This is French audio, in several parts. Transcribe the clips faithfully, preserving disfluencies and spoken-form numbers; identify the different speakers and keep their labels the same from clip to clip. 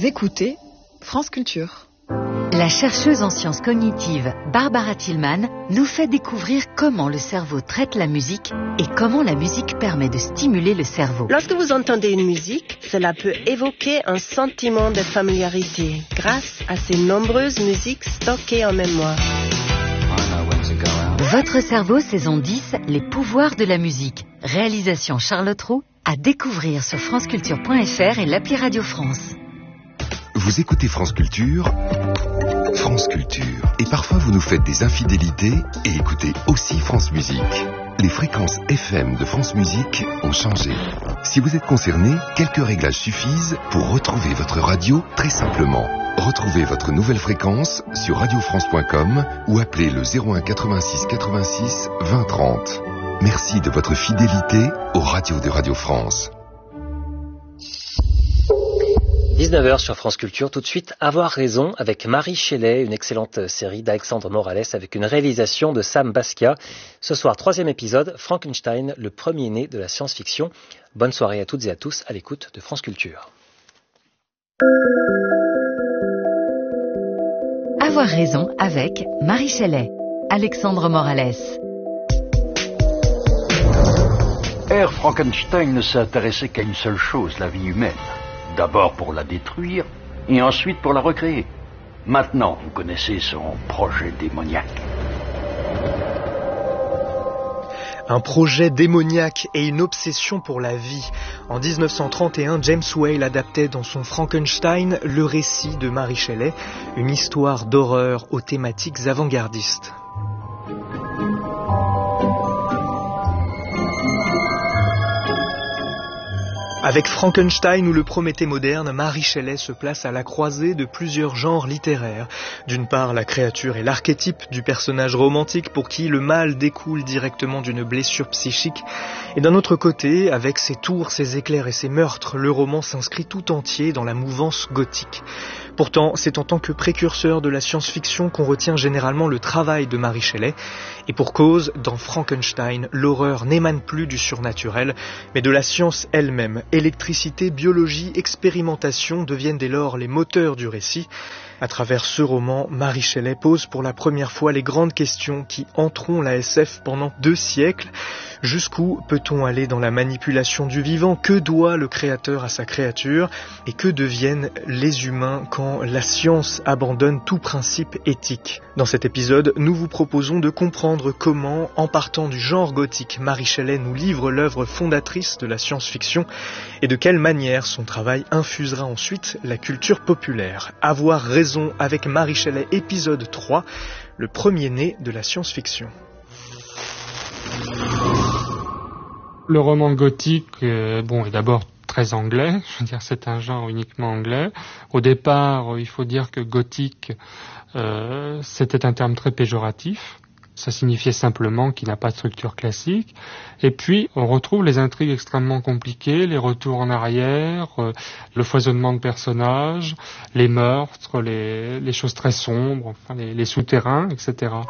Speaker 1: écoutez France Culture.
Speaker 2: La chercheuse en sciences cognitives Barbara Tillman nous fait découvrir comment le cerveau traite la musique et comment la musique permet de stimuler le cerveau.
Speaker 3: Lorsque vous entendez une musique, cela peut évoquer un sentiment de familiarité grâce à ces nombreuses musiques stockées en mémoire.
Speaker 2: Votre cerveau, saison dix, les pouvoirs de la musique. Réalisation Charlotte Roux, à découvrir sur franceculture point f r et l'appli Radio France.
Speaker 4: Vous écoutez France Culture, France Culture. Et parfois vous nous faites des infidélités et écoutez aussi France Musique. Les fréquences F M de France Musique ont changé. Si vous êtes concerné, quelques réglages suffisent pour retrouver votre radio très simplement. Retrouvez votre nouvelle fréquence sur radio france point com ou appelez le zéro un quatre-vingt-six quatre-vingt-six vingt trente. Merci de votre fidélité aux radios de Radio France.
Speaker 5: dix-neuf heures sur France Culture, tout de suite, Avoir raison avec Marie Shelley, une excellente série d'Alexandre Morales avec une réalisation de Sam Basquiat. Ce soir, troisième épisode, Frankenstein, le premier-né de la science-fiction. Bonne soirée à toutes et à tous à l'écoute de France Culture.
Speaker 2: Avoir raison avec Marie Shelley, Alexandre Morales.
Speaker 6: R. Frankenstein ne s'est intéressé qu'à une seule chose, la vie humaine. D'abord pour la détruire, et ensuite pour la recréer. Maintenant, vous connaissez son projet démoniaque.
Speaker 7: Un projet démoniaque et une obsession pour la vie. En dix-neuf cent trente et un, James Whale adaptait dans son Frankenstein le récit de Mary Shelley, une histoire d'horreur aux thématiques avant-gardistes. Avec Frankenstein ou le Prométhée moderne, Mary Shelley se place à la croisée de plusieurs genres littéraires. D'une part, la créature est l'archétype du personnage romantique pour qui le mal découle directement d'une blessure psychique. Et d'un autre côté, avec ses tours, ses éclairs et ses meurtres, le roman s'inscrit tout entier dans la mouvance gothique. Pourtant, c'est en tant que précurseur de la science-fiction qu'on retient généralement le travail de Mary Shelley. Et pour cause, dans Frankenstein, l'horreur n'émane plus du surnaturel, mais de la science elle-même. Électricité, biologie, expérimentation deviennent dès lors les moteurs du récit. À travers ce roman, Mary Shelley pose pour la première fois les grandes questions qui hanteront la S F pendant deux siècles. Jusqu'où peut-on aller dans la manipulation du vivant? Que doit le créateur à sa créature? Et que deviennent les humains quand la science abandonne tout principe éthique? Dans cet épisode, nous vous proposons de comprendre comment, en partant du genre gothique, Mary Shelley nous livre l'œuvre fondatrice de la science-fiction et de quelle manière son travail infusera ensuite la culture populaire. Avoir raison avec Mary Shelley, épisode trois, le premier-né de la science-fiction.
Speaker 8: Le roman gothique, euh, bon, est d'abord très anglais. Je veux dire, c'est un genre uniquement anglais. Au départ, il faut dire que gothique, euh, c'était un terme très péjoratif. Ça signifiait simplement qu'il n'a pas de structure classique. Et puis, on retrouve les intrigues extrêmement compliquées, les retours en arrière, euh, le foisonnement de personnages, les meurtres, les, les choses très sombres, enfin, les, les souterrains, et cetera.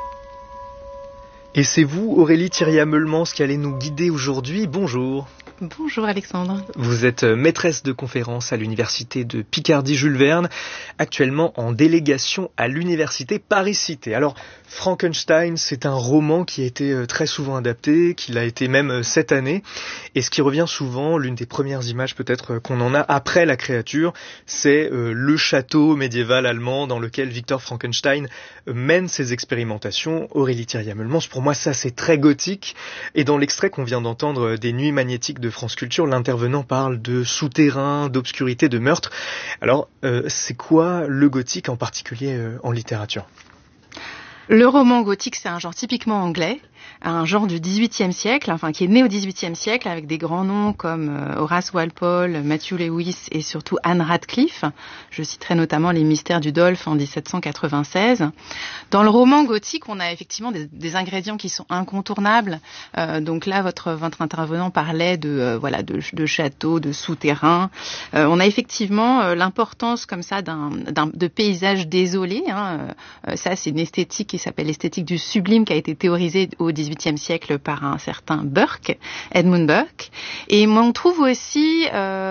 Speaker 7: Et c'est vous, Aurélie Thiriat-Meulemans, qui allez nous guider aujourd'hui. Bonjour.
Speaker 9: Bonjour Alexandre.
Speaker 7: Vous êtes maîtresse de conférences à l'université de Picardie-Jules Verne, actuellement en délégation à l'université Paris-Cité. Alors, Frankenstein, c'est un roman qui a été très souvent adapté, qu'il a été même cette année. Et ce qui revient souvent, l'une des premières images peut-être qu'on en a après la créature, c'est euh, le château médiéval allemand dans lequel Victor Frankenstein mène ses expérimentations. Aurélie Thiriat-Meulemans, pour moi ça c'est très gothique. Et dans l'extrait qu'on vient d'entendre des Nuits magnétiques de France Culture, l'intervenant parle de souterrain, d'obscurité, de meurtre. Alors, euh, c'est quoi le gothique en particulier euh, en littérature ?
Speaker 9: Le roman gothique, c'est un genre typiquement anglais, un genre du dix-huitième siècle, enfin qui est né au dix-huitième siècle avec des grands noms comme euh, Horace Walpole, Matthew Lewis et surtout Anne Radcliffe. Je citerai notamment Les Mystères du Dolphe en dix-sept cent quatre-vingt-seize. Dans le roman gothique, on a effectivement des, des ingrédients qui sont incontournables. Euh, donc là, votre, votre intervenant parlait de euh, voilà de, de châteaux, de souterrains. Euh, on a effectivement euh, l'importance comme ça d'un, d'un de paysages désolés. Hein. Euh, ça, c'est une esthétique qui s'appelle l'esthétique du sublime, qui a été théorisée au dix-huitième siècle par un certain Burke, Edmund Burke. Et on trouve aussi euh,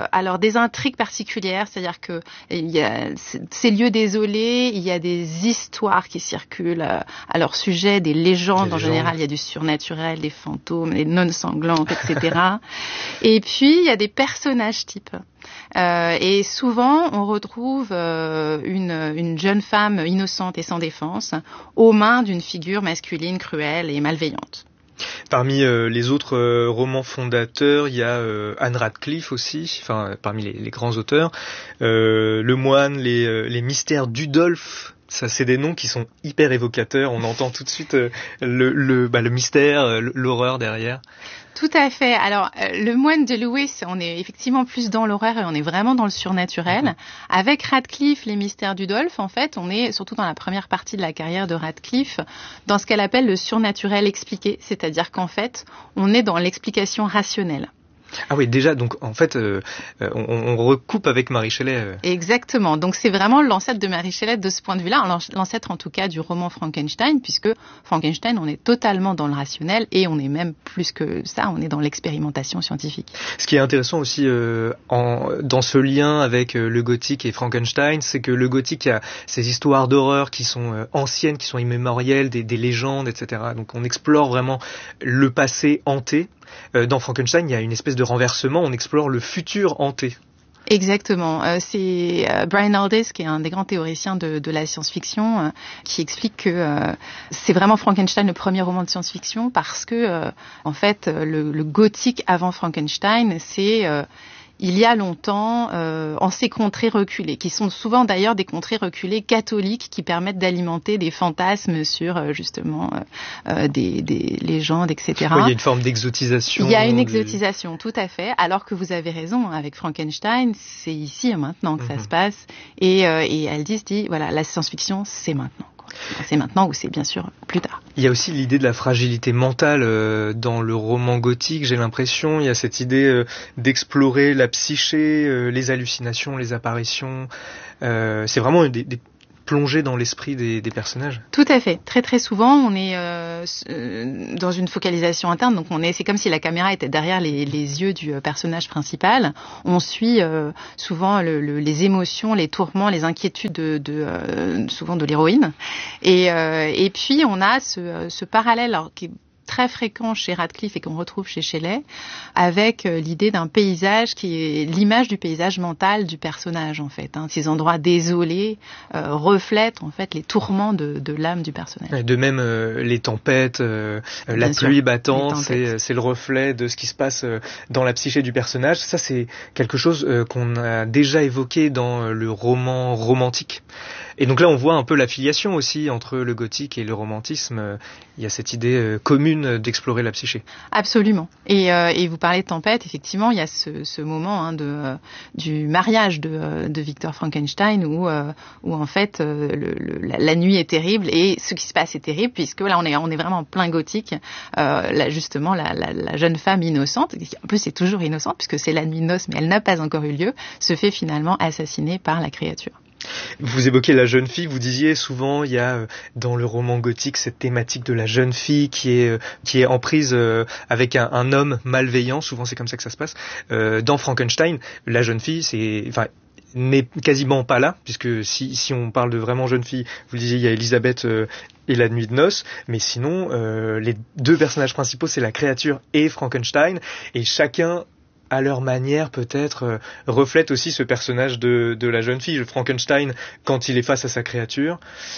Speaker 9: alors des intrigues particulières, c'est-à-dire que il y a ces lieux désolés, il y a des histoires qui circulent à, à leur sujet, des légendes des en légendes. Général, il y a du surnaturel, des fantômes, des nonnes sanglantes, et cetera. Et puis il y a des personnages types. Euh, et souvent, on retrouve euh, une, une jeune femme innocente et sans défense aux mains d'une figure masculine cruelle et malveillante.
Speaker 7: Parmi euh, les autres euh, romans fondateurs, il y a euh, Anne Radcliffe aussi, enfin parmi les, les grands auteurs. Euh, Le Moine, les, euh, les mystères d'Udolphe. Ça, c'est des noms qui sont hyper évocateurs. On entend tout de suite euh, le, le, bah, le mystère, euh, l'horreur derrière.
Speaker 9: Tout à fait. Alors, euh, Le Moine de Lewis, on est effectivement plus dans l'horreur et on est vraiment dans le surnaturel. Mmh. Avec Radcliffe, les mystères d'Udolphe, en fait, on est surtout dans la première partie de la carrière de Radcliffe, dans ce qu'elle appelle le surnaturel expliqué. C'est-à-dire qu'en fait, on est dans l'explication rationnelle.
Speaker 7: Ah oui, déjà, donc en fait, euh, on, on recoupe avec Mary Shelley. Euh.
Speaker 9: Exactement. Donc c'est vraiment l'ancêtre de Mary Shelley de ce point de vue-là, l'ancêtre en tout cas du roman Frankenstein, puisque Frankenstein, on est totalement dans le rationnel et on est même plus que ça, on est dans l'expérimentation scientifique.
Speaker 7: Ce qui est intéressant aussi euh, en, dans ce lien avec euh, le gothique et Frankenstein, c'est que le gothique a ces histoires d'horreur qui sont euh, anciennes, qui sont immémorielles, des, des légendes, et cetera. Donc on explore vraiment le passé hanté. Dans Frankenstein, il y a une espèce de renversement, on explore le futur hanté.
Speaker 9: Exactement. Euh, c'est euh, Brian Aldiss, qui est un des grands théoriciens de, de la science-fiction, euh, qui explique que euh, c'est vraiment Frankenstein le premier roman de science-fiction parce que, euh, en fait, le, le gothique avant Frankenstein, c'est... Euh, il y a longtemps, euh, en ces contrées reculées, qui sont souvent d'ailleurs des contrées reculées catholiques qui permettent d'alimenter des fantasmes sur euh, justement euh, des, des légendes, et cetera.
Speaker 7: Oui, il y a une forme d'exotisation.
Speaker 9: Il y a une exotisation, tout à fait. Alors que vous avez raison, avec Frankenstein, c'est ici et maintenant que mm-hmm. ça se passe. Et, euh, et Aldis dit, voilà, la science-fiction, c'est maintenant. C'est maintenant ou c'est bien sûr plus tard.
Speaker 7: Il y a aussi l'idée de la fragilité mentale euh, dans le roman gothique, j'ai l'impression. Il y a cette idée euh, d'explorer la psyché, euh, les hallucinations, les apparitions. Euh, c'est vraiment des, des plongé dans l'esprit des, des personnages.
Speaker 9: Tout à fait. Très très souvent, on est euh, dans une focalisation interne. Donc on est, c'est comme si la caméra était derrière les, les yeux du personnage principal. On suit euh, souvent le, le, les émotions, les tourments, les inquiétudes de, de euh, souvent de l'héroïne. Et, euh, et puis on a ce, ce parallèle alors, qui est très fréquent chez Radcliffe et qu'on retrouve chez Shelley, avec euh, l'idée d'un paysage qui est l'image du paysage mental du personnage en fait. Hein. Ces endroits désolés euh, reflètent en fait les tourments de, de l'âme du personnage.
Speaker 7: De même, euh, les tempêtes, euh, la
Speaker 9: sûr,
Speaker 7: pluie battante, c'est, c'est le reflet de ce qui se passe euh, dans la psyché du personnage. Ça, c'est quelque chose euh, qu'on a déjà évoqué dans euh, le roman romantique. Et donc là, on voit un peu l'affiliation aussi entre le gothique et le romantisme. Il y a cette idée euh, commune d'explorer la psyché.
Speaker 9: Absolument. Et, euh, et vous parlez de tempête, effectivement, il y a ce, ce moment hein, de, euh, du mariage de, de Victor Frankenstein où, euh, où en fait euh, le, le, la, la nuit est terrible et ce qui se passe est terrible puisque là on est, on est vraiment en plein gothique. Euh, là, justement, la, la, la jeune femme innocente, qui en plus est toujours innocente puisque c'est la nuit de noces mais elle n'a pas encore eu lieu, se fait finalement assassiner par la créature.
Speaker 7: Vous évoquez la jeune fille, vous disiez souvent il y a dans le roman gothique cette thématique de la jeune fille qui est qui est en prise avec un, un homme malveillant, souvent c'est comme ça que ça se passe. Euh, dans Frankenstein, la jeune fille c'est enfin n'est quasiment pas là, puisque si si on parle de vraiment jeune fille, vous le disiez, il y a Elisabeth euh, et la nuit de noces, mais sinon euh, les deux personnages principaux c'est la créature et Frankenstein, et chacun à leur manière peut-être euh, reflète aussi ce personnage de, de la jeune fille, le Frankenstein quand il est face à sa créature,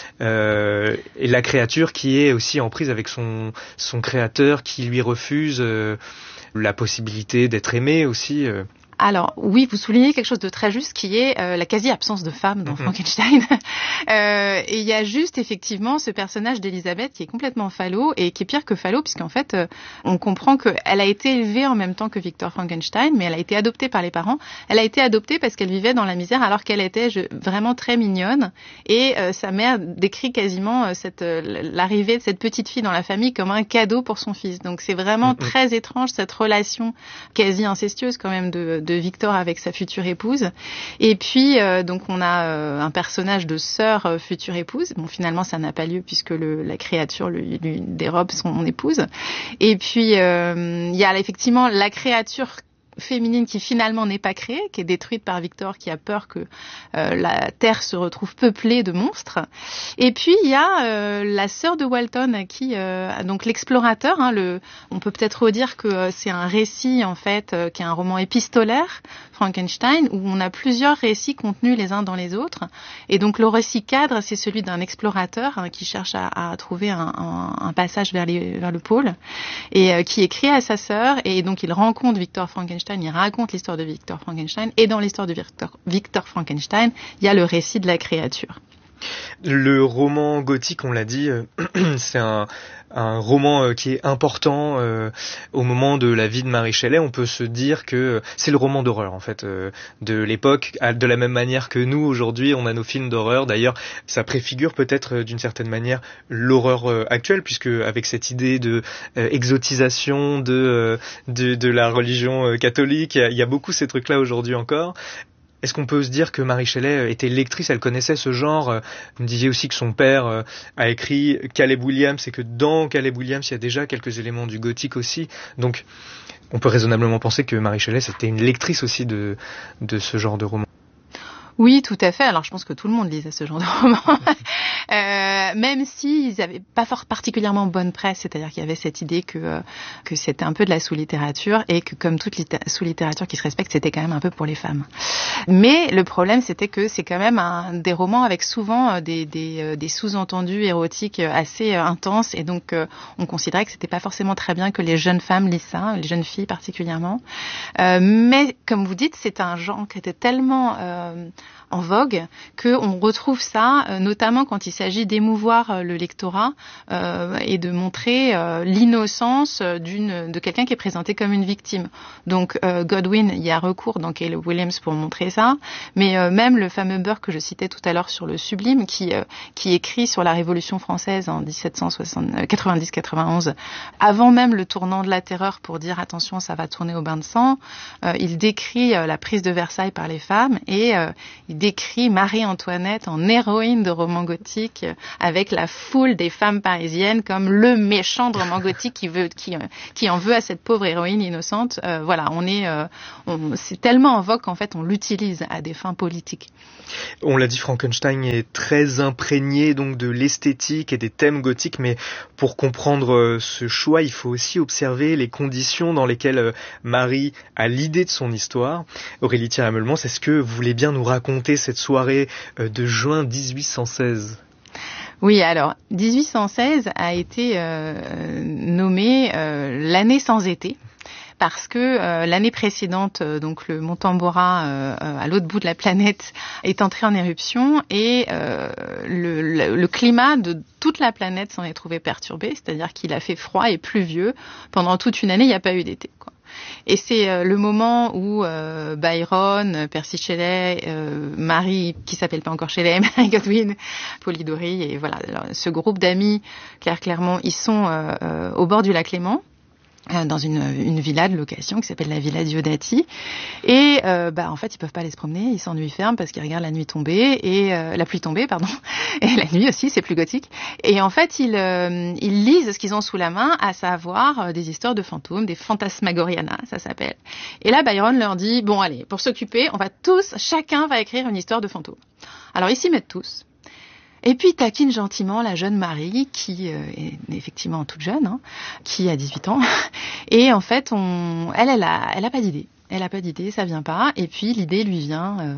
Speaker 7: euh, et la créature qui est aussi en prise avec son, son créateur qui lui refuse euh, la possibilité d'être aimé aussi. Euh.
Speaker 9: Alors oui, vous soulignez quelque chose de très juste qui est euh, la quasi-absence de femme dans mm-hmm. Frankenstein. euh, et il y a juste effectivement ce personnage d'Elisabeth qui est complètement falot et qui est pire que falot puisqu'en fait euh, on comprend qu'elle a été élevée en même temps que Victor Frankenstein, mais elle a été adoptée par les parents. Elle a été adoptée parce qu'elle vivait dans la misère alors qu'elle était je, vraiment très mignonne et euh, sa mère décrit quasiment euh, cette, euh, l'arrivée de cette petite fille dans la famille comme un cadeau pour son fils. Donc c'est vraiment mm-hmm. très étrange cette relation quasi incestueuse quand même de, de de Victor avec sa future épouse. Et puis, euh, donc, on a euh, un personnage de sœur euh, future épouse. Bon, finalement, ça n'a pas lieu puisque le, la créature lui, lui dérobe son épouse. Et puis, euh, il y a effectivement la créature féminine qui finalement n'est pas créée, qui est détruite par Victor, qui a peur que euh, la Terre se retrouve peuplée de monstres. Et puis il y a euh, la sœur de Walton, qui euh, donc l'explorateur. Hein, le, on peut peut-être redire que euh, c'est un récit en fait, euh, qui est un roman épistolaire, Frankenstein, où on a plusieurs récits contenus les uns dans les autres. Et donc le récit cadre, c'est celui d'un explorateur hein, qui cherche à, à trouver un, un, un passage vers, les, vers le pôle, et euh, qui écrit à sa sœur. Et donc il rencontre Victor Frankenstein. Il raconte l'histoire de Victor Frankenstein, et dans l'histoire de Victor, Victor Frankenstein, il y a le récit de la créature.
Speaker 7: Le roman gothique, on l'a dit, euh, c'est un, un roman euh, qui est important euh, au moment de la vie de Mary Shelley. On peut se dire que c'est le roman d'horreur en fait euh, de l'époque, de la même manière que nous aujourd'hui on a nos films d'horreur. D'ailleurs, ça préfigure peut-être euh, d'une certaine manière l'horreur euh, actuelle, puisque avec cette idée de euh, exotisation de, euh, de de la religion euh, catholique, il y, a, il y a beaucoup ces trucs-là aujourd'hui encore. Est-ce qu'on peut se dire que Mary Shelley était lectrice, elle connaissait ce genre? Vous me disiez aussi que son père a écrit Caleb Williams, et que dans Caleb Williams, il y a déjà quelques éléments du gothique aussi. Donc, on peut raisonnablement penser que Mary Shelley, c'était une lectrice aussi de, de ce genre de roman.
Speaker 9: Oui, tout à fait. Alors, je pense que tout le monde lisait ce genre de roman, euh, même s'ils n'avaient pas fort particulièrement bonne presse, c'est-à-dire qu'il y avait cette idée que euh, que c'était un peu de la sous-littérature, et que comme toute litté- sous-littérature qui se respecte, c'était quand même un peu pour les femmes. Mais le problème, c'était que c'est quand même un, des romans avec souvent des, des, des sous-entendus érotiques assez intenses, et donc euh, on considérait que c'était pas forcément très bien que les jeunes femmes lisent ça, les jeunes filles particulièrement. Euh, mais comme vous dites, c'est un genre qui était tellement euh, en vogue qu'on retrouve ça, euh, notamment quand il s'agit d'émouvoir euh, le lectorat euh, et de montrer euh, l'innocence d'une de quelqu'un qui est présenté comme une victime. Donc euh, Godwin, il y a recours dans Caleb Williams pour montrer ça, mais euh, même le fameux Burke que je citais tout à l'heure sur le Sublime, qui euh, qui écrit sur la Révolution française en dix-sept cent quatre-vingt-dix quatre-vingt-onze, avant même le tournant de la terreur, pour dire attention, ça va tourner au bain de sang. Euh, il décrit euh, la prise de Versailles par les femmes, et euh, il décrit Marie-Antoinette en héroïne de roman gothique, euh, avec la foule des femmes parisiennes comme le méchant de roman gothique qui veut, qui, euh, qui en veut à cette pauvre héroïne innocente. Euh, voilà, on est, euh, on, c'est tellement en vogue qu'en fait on l'utilise à des fins politiques.
Speaker 7: On l'a dit, Frankenstein est très imprégné donc de l'esthétique et des thèmes gothiques, mais pour comprendre ce choix, il faut aussi observer les conditions dans lesquelles Marie a l'idée de son histoire. Aurélie Thierry-Meulemans, est-ce que vous voulez bien nous raconter cette soirée de juin dix-huit cent seize ?
Speaker 9: Oui, alors dix-huit cent seize a été euh, nommée euh, l'année sans été, parce que euh, l'année précédente, euh, donc le mont Tambora euh, à l'autre bout de la planète est entré en éruption, et euh, le, le, le climat de toute la planète s'en est trouvé perturbé, c'est-à-dire qu'il a fait froid et pluvieux pendant toute une année. Il n'y a pas eu d'été, quoi. Et c'est euh, le moment où euh, Byron, Percy Shelley, euh, Marie, qui s'appelle pas encore Shelley, Mary Godwin, Polidori, et voilà, alors, ce groupe d'amis, Claire Clermont, ils sont euh, euh, au bord du lac Léman, dans une, une villa de location qui s'appelle la villa Diodati, et euh, bah en fait ils peuvent pas aller se promener, ils s'ennuient ferme parce qu'ils regardent la nuit tomber, et euh, la pluie tomber pardon, et la nuit aussi, c'est plus gothique, et en fait ils euh, ils lisent ce qu'ils ont sous la main, à savoir euh, des histoires de fantômes, des Phantasmagoriana ça s'appelle. Et là Byron leur dit bon allez, pour s'occuper, on va tous, chacun va écrire une histoire de fantôme. Alors ils s'y mettent tous. Et puis, il taquine gentiment la jeune Marie, qui euh, est effectivement toute jeune, hein, qui a dix-huit ans. Et en fait, on, elle, elle a, elle a pas d'idée. Elle a pas d'idée, ça vient pas. Et puis, l'idée lui vient euh,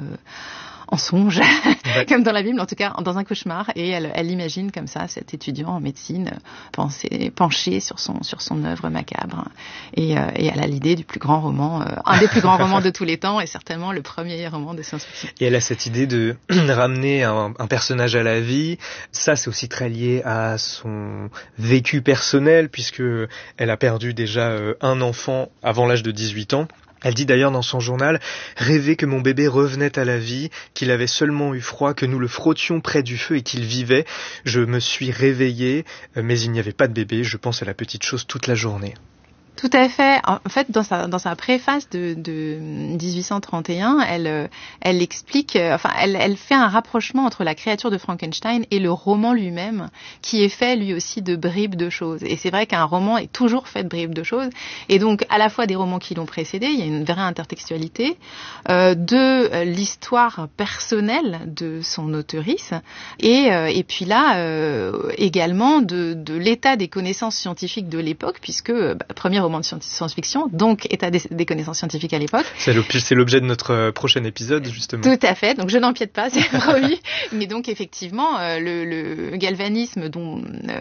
Speaker 9: en songe, ouais. Comme dans la Bible, en tout cas, dans un cauchemar. Et elle, elle imagine comme ça cet étudiant en médecine penser, penché sur son, sur son œuvre macabre. Et, euh, et elle a l'idée du plus grand roman, euh, un des plus grands romans de tous les temps, et certainement le premier roman de science-fiction.
Speaker 7: Et elle a cette idée de ramener un, un personnage à la vie. Ça, c'est aussi très lié à son vécu personnel, puisque elle a perdu déjà euh, un enfant avant l'âge de dix-huit ans. Elle dit d'ailleurs dans son journal « Rêver que mon bébé revenait à la vie, qu'il avait seulement eu froid, que nous le frottions près du feu et qu'il vivait. Je me suis réveillée, mais il n'y avait pas de bébé. Je pense à la petite chose toute la journée. »
Speaker 9: Tout à fait. En fait, dans sa, dans sa préface de, de dix-huit cent trente et un, elle, elle explique, enfin, elle, elle fait un rapprochement entre la créature de Frankenstein et le roman lui-même, qui est fait lui aussi de bribes de choses. Et c'est vrai qu'un roman est toujours fait de bribes de choses. Et donc, à la fois des romans qui l'ont précédé, il y a une vraie intertextualité, euh, de l'histoire personnelle de son auteurice, et, euh, et puis là, euh, également de, de l'état des connaissances scientifiques de l'époque, puisque, bah, premier roman de science-fiction, donc état des, des connaissances scientifiques à l'époque.
Speaker 7: C'est l'objet de notre prochain épisode, justement.
Speaker 9: Tout à fait, donc je n'empiète pas, c'est promis. Mais donc effectivement, euh, le, le galvanisme dont euh,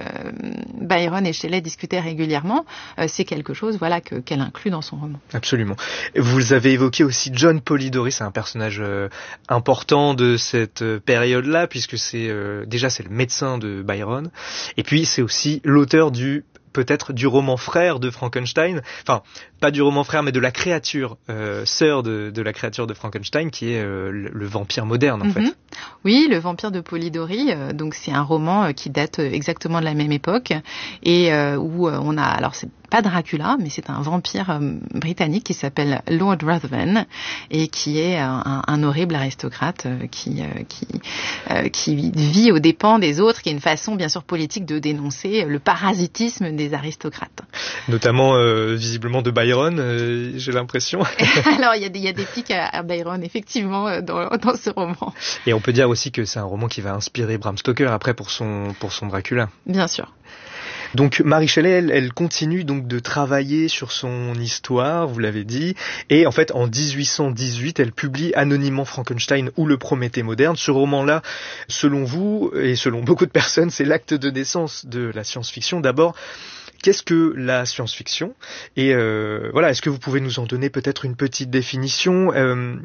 Speaker 9: Byron et Shelley discutaient régulièrement, euh, c'est quelque chose, voilà, que, qu'elle inclut dans son roman.
Speaker 7: Absolument. Vous avez évoqué aussi John Polidori, c'est un personnage euh, important de cette euh, période-là, puisque c'est euh, déjà c'est le médecin de Byron, et puis c'est aussi l'auteur du peut-être du roman frère de Frankenstein, enfin pas du roman frère mais de la créature euh, sœur de, de la créature de Frankenstein qui est euh, le, le vampire moderne en mm-hmm. fait.
Speaker 9: Oui, le vampire de Polidori, euh, donc c'est un roman euh, qui date exactement de la même époque et euh, où euh, on a, alors c'est pas Dracula, mais c'est un vampire euh, britannique qui s'appelle Lord Ruthven et qui est un, un horrible aristocrate euh, qui euh, qui euh, qui vit aux dépens des autres, qui est une façon bien sûr politique de dénoncer le parasitisme des aristocrates.
Speaker 7: Notamment euh, visiblement de Byron, euh, j'ai l'impression.
Speaker 9: Alors il y a des il y a des pics à, à Byron effectivement euh, dans dans ce roman.
Speaker 7: Et on peut dire aussi que c'est un roman qui va inspirer Bram Stoker après pour son pour son Dracula.
Speaker 9: Bien sûr.
Speaker 7: Donc Mary Shelley, elle, elle continue donc de travailler sur son histoire, vous l'avez dit, et en fait en dix-huit cent dix-huit, elle publie anonymement Frankenstein ou le Prométhée moderne. Ce roman-là, selon vous et selon beaucoup de personnes, c'est l'acte de naissance de la science-fiction. D'abord, qu'est-ce que la science-fiction ? Et euh, voilà, est-ce que vous pouvez nous en donner peut-être une petite définition ? euh,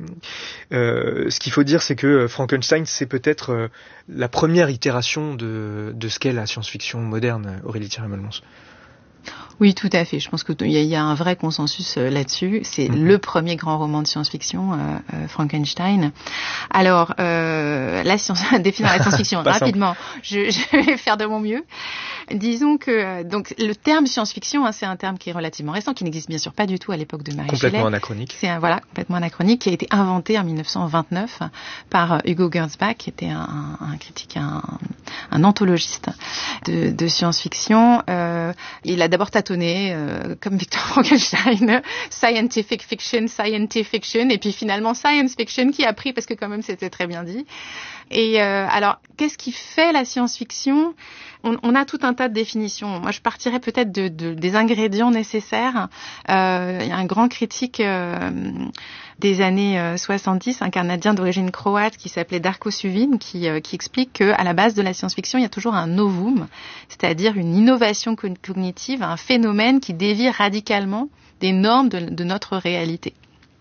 Speaker 7: euh, Ce qu'il faut dire, c'est que Frankenstein, c'est peut-être euh, la première itération de, de ce qu'est la science-fiction moderne, Aurélie Thierry-Malmons.
Speaker 9: Oui, tout à fait. Je pense qu'il y, y a un vrai consensus euh, là-dessus. C'est mmh. le premier grand roman de science-fiction, euh, euh, Frankenstein. Alors, euh, la science, définir la science-fiction rapidement. Je, je vais faire de mon mieux. Disons que donc le terme science-fiction, hein, c'est un terme qui est relativement récent, qui n'existe bien sûr pas du tout à l'époque de Mary Shelley.
Speaker 7: Complètement anachronique.
Speaker 9: C'est un, voilà, complètement anachronique, qui a été inventé en dix-neuf cent vingt-neuf par Hugo Gernsback, qui était un, un, un critique, un, un anthologiste de, de science-fiction. Euh, il a d'abord tâtonné, euh, comme Victor Frankenstein, scientific fiction, scientific fiction, et puis finalement science fiction, qui a pris parce que quand même c'était très bien dit. Et euh, alors, qu'est-ce qui fait la science-fiction ? on, on a tout un tas de définitions. Moi, je partirais peut-être de, de, des ingrédients nécessaires. Euh, il y a un grand critique euh, des années euh, soixante-dix, un Canadien d'origine croate qui s'appelait Darko Suvin, qui, euh, qui explique qu'à la base de la science-fiction, il y a toujours un novum, c'est-à-dire une innovation cognitive, un phénomène qui dévie radicalement des normes de, de notre réalité.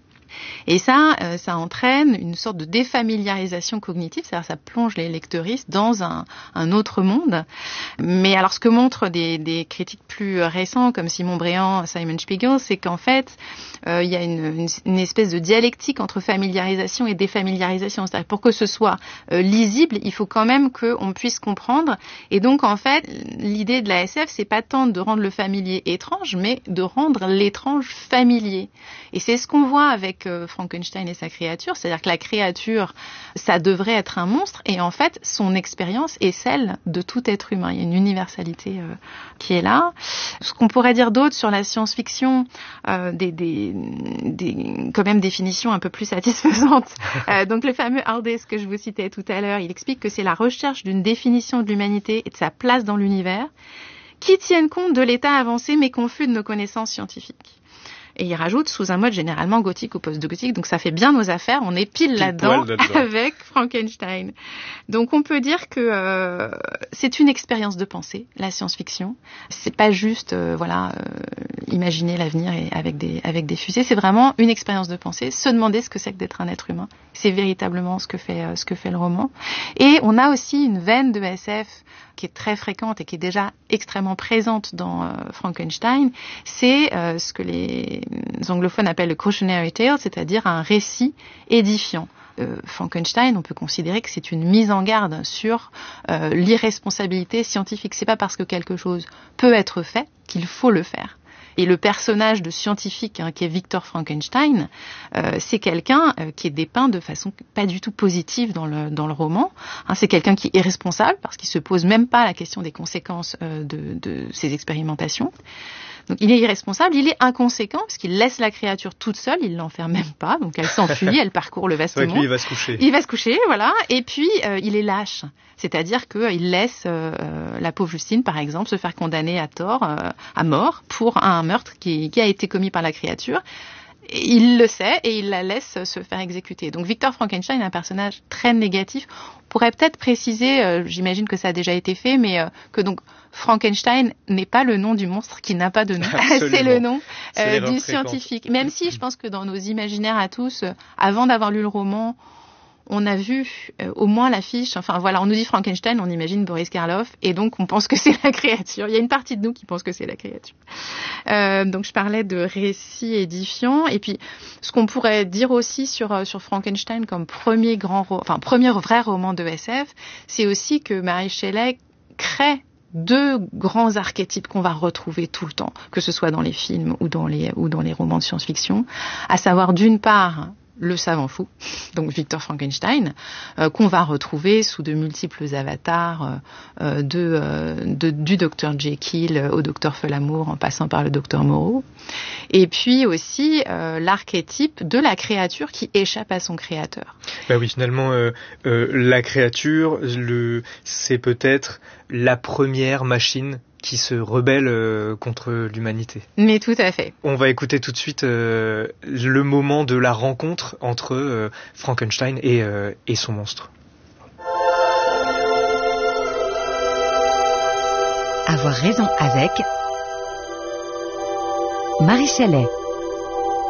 Speaker 9: Et ça, euh, ça entraîne une sorte de défamiliarisation cognitive, c'est-à-dire ça plonge les lecteuristes dans un, un autre monde. Mais alors, ce que montrent des, des critiques plus récents, comme Simon Bréant, Simon Spiegel, c'est qu'en fait, euh, il y a une, une, une espèce de dialectique entre familiarisation et défamiliarisation. C'est-à-dire, pour que ce soit euh, lisible, il faut quand même qu'on puisse comprendre. Et donc, en fait, l'idée de la S F, c'est pas tant de rendre le familier étrange, mais de rendre l'étrange familier. Et c'est ce qu'on voit avec Frankenstein et sa créature, c'est-à-dire que la créature, ça devrait être un monstre, et en fait, son expérience est celle de tout être humain. Il y a une universalité euh, qui est là. Ce qu'on pourrait dire d'autre sur la science-fiction, euh, des, des, des quand même définitions un peu plus satisfaisantes. Euh, donc le fameux Aldous que je vous citais tout à l'heure, il explique que c'est la recherche d'une définition de l'humanité et de sa place dans l'univers qui tienne compte de l'état avancé mais confus de nos connaissances scientifiques. Et il rajoute sous un mode généralement gothique ou post-gothique, donc ça fait bien nos affaires, on est pile, pile là-dedans, là-dedans avec Frankenstein. Donc on peut dire que euh, c'est une expérience de pensée, la science-fiction. C'est pas juste euh, voilà euh, imaginer l'avenir et avec des avec des fusées, c'est vraiment une expérience de pensée, se demander ce que c'est que d'être un être humain. C'est véritablement ce que fait euh, ce que fait le roman. Et on a aussi une veine de S F qui est très fréquente et qui est déjà extrêmement présente dans euh, Frankenstein, c'est euh, ce que les anglophones appellent le cautionary tale, c'est-à-dire un récit édifiant. Euh, Frankenstein, on peut considérer que c'est une mise en garde sur euh, l'irresponsabilité scientifique. C'est pas parce que quelque chose peut être fait qu'il faut le faire. Et le personnage de scientifique hein, qui est Victor Frankenstein, euh, c'est quelqu'un euh, qui est dépeint de façon pas du tout positive dans le, dans le roman. Hein, c'est quelqu'un qui est irresponsable parce qu'il se pose même pas la question des conséquences euh, de, de ses expérimentations. Donc il est irresponsable, il est inconséquent parce qu'il laisse la créature toute seule, il l'enferme même pas, donc elle s'enfuit, elle parcourt le vaste monde.
Speaker 7: Lui, il va se coucher.
Speaker 9: Il va se coucher, voilà. Et puis euh, il est lâche, c'est-à-dire qu'il euh, laisse euh, la pauvre Justine, par exemple, se faire condamner à tort, euh, à mort, pour un meurtre qui, qui a été commis par la créature. Il le sait et il la laisse se faire exécuter. Donc Victor Frankenstein est un personnage très négatif. On pourrait peut-être préciser, euh, j'imagine que ça a déjà été fait, mais euh, que donc Frankenstein n'est pas le nom du monstre qui n'a pas de nom. C'est le nom euh, du scientifique. Même si je pense que dans nos imaginaires à tous, euh, avant d'avoir lu le roman, on a vu euh, au moins l'affiche, enfin voilà, on nous dit Frankenstein, on imagine Boris Karloff, et donc on pense que c'est la créature. Il y a une partie de nous qui pense que c'est la créature. Euh, donc je parlais de récits édifiants, et puis ce qu'on pourrait dire aussi sur sur Frankenstein comme premier grand, ro- enfin premier vrai roman de S F, c'est aussi que Mary Shelley crée deux grands archétypes qu'on va retrouver tout le temps, que ce soit dans les films ou dans les ou dans les romans de science-fiction, à savoir d'une part le savant fou, donc Victor Frankenstein, euh, qu'on va retrouver sous de multiples avatars, euh, de, euh, de, du docteur Jekyll au docteur Folamour, en passant par le docteur Moreau. Et puis aussi euh, l'archétype de la créature qui échappe à son créateur.
Speaker 7: Bah oui, finalement, euh, euh, la créature, le, c'est peut-être la première machine qui se rebelle euh, contre l'humanité.
Speaker 9: Mais tout à fait.
Speaker 7: On va écouter tout de suite euh, le moment de la rencontre entre euh, Frankenstein et, euh, et son monstre.
Speaker 2: Avoir raison avec Marie Shelley.